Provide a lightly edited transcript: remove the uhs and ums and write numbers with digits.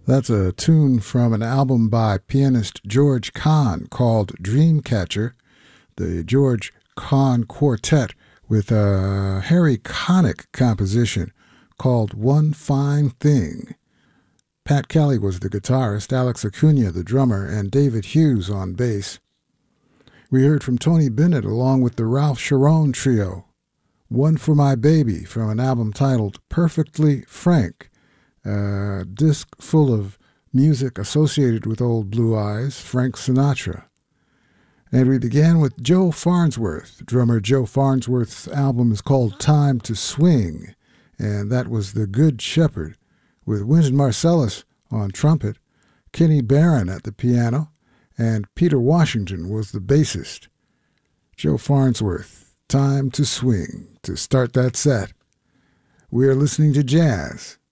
That's a tune from an album by pianist George Kahn called Dreamcatcher, the George Kahn Quartet with a Harry Connick composition called One Fine Thing. Pat Kelly was the guitarist, Alex Acuna the drummer, and David Hughes on bass. We heard from Tony Bennett along with the Ralph Sharon Trio, One for My Baby from an album titled Perfectly Frank, a disc full of music associated with Old Blue Eyes, Frank Sinatra. And we began with Joe Farnsworth. Drummer Joe Farnsworth's album is called Time to Swing, and that was The Good Shepherd, with Wynton Marsalis on trumpet, Kenny Barron at the piano, and Peter Washington was the bassist. Joe Farnsworth, Time to Swing, to start that set. We are listening to jazz